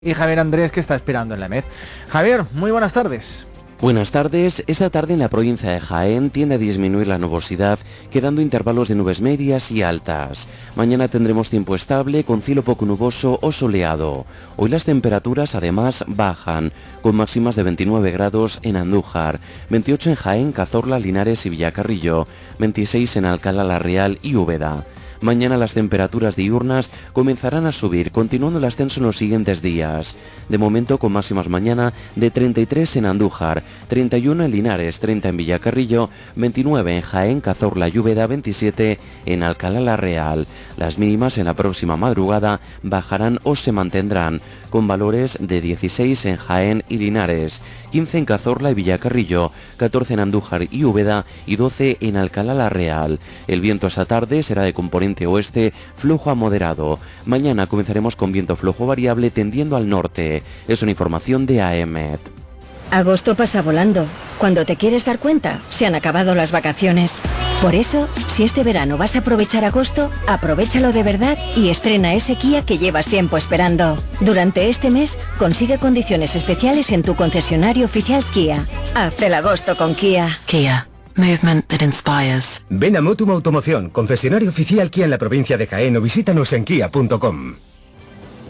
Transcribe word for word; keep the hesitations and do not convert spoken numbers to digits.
Y Javier Andrés, que está esperando en la E M E D. Javier, muy buenas tardes. Buenas tardes. Esta tarde en la provincia de Jaén tiende a disminuir la nubosidad, quedando intervalos de nubes medias y altas. Mañana tendremos tiempo estable, con cielo poco nuboso o soleado. Hoy las temperaturas además bajan, con máximas de veintinueve grados en Andújar, veintiocho en Jaén, Cazorla, Linares y Villacarrillo, veintiséis en Alcalá la Real y Úbeda. Mañana las temperaturas diurnas comenzarán a subir, continuando el ascenso en los siguientes días. De momento con máximas mañana de treinta y tres en Andújar, treinta y uno en Linares, treinta en Villacarrillo, veintinueve en Jaén, Cazorla y Úbeda, veintisiete en Alcalá la Real. Las mínimas en la próxima madrugada bajarán o se mantendrán, con valores de dieciséis en Jaén y Linares, quince en Cazorla y Villacarrillo, catorce en Andújar y Úbeda y doce en Alcalá la Real. El viento esta tarde será de componente oeste, flojo a moderado. Mañana comenzaremos con viento flojo variable tendiendo al norte. Es una información de A E M E D. Agosto pasa volando. Cuando te quieres dar cuenta, se han acabado las vacaciones. Por eso, si este verano vas a aprovechar agosto, aprovéchalo de verdad y estrena ese Kia que llevas tiempo esperando. Durante este mes, consigue condiciones especiales en tu concesionario oficial Kia. Haz el agosto con Kia. Kia. Movement that inspires. Ven a Motum Automoción, concesionario oficial Kia en la provincia de Jaén, o visítanos en kia punto com.